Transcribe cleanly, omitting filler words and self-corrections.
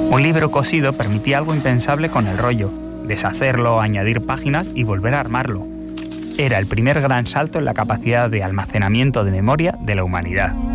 Un libro cosido permitía algo impensable con el rollo: deshacerlo, añadir páginas y volver a armarlo. Era el primer gran salto en la capacidad de almacenamiento de memoria de la humanidad.